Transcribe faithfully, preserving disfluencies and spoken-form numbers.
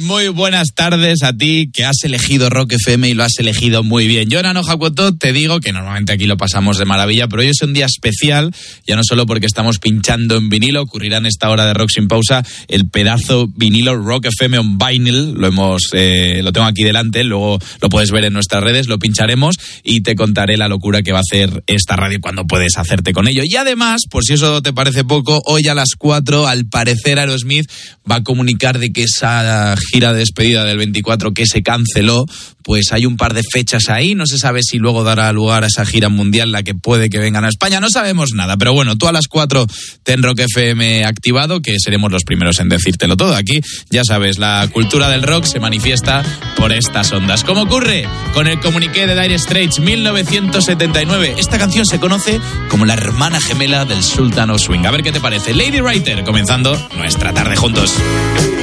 Muy buenas tardes a ti que has elegido Rock F M y lo has elegido muy bien. Yo, Nano Jacuoto, te digo que normalmente aquí lo pasamos de maravilla, pero hoy es un día especial, ya no solo porque estamos pinchando en vinilo, ocurrirá en esta hora de Rock Sin Pausa el pedazo vinilo Rock F M on Vinyl, lo hemos, eh, lo tengo aquí delante, luego lo puedes ver en nuestras redes, lo pincharemos y te contaré la locura que va a hacer esta radio cuando puedes hacerte con ello. Y además, por si eso te parece poco, hoy a las cuatro, al parecer Aerosmith va a comunicar de que esa gira de despedida del veinticuatro que se canceló, pues hay un par de fechas ahí, no se sabe si luego dará lugar a esa gira mundial, la que puede que vengan a España, no sabemos nada, pero bueno, tú a las cuatro ten Rock F M activado, que seremos los primeros en decírtelo todo. Aquí, ya sabes, la cultura del rock se manifiesta por estas ondas. ¿Cómo ocurre con el comuniqué de Dire Straits mil novecientos setenta y nueve? Esta canción se conoce como la hermana gemela del Sultan of Swing. A ver qué te parece. Lady Writer, comenzando nuestra tarde juntos.